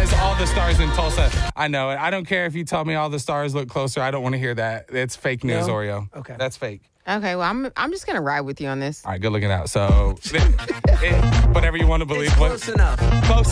says all the stars in Tulsa. I know it. I don't care if you tell me all the stars look closer. I don't want to hear that. It's fake news, No? Oreo. Okay. That's fake. Okay, well, I'm just going to ride with you on this. All right, good looking out. So, whatever you want to believe. It's close enough. Close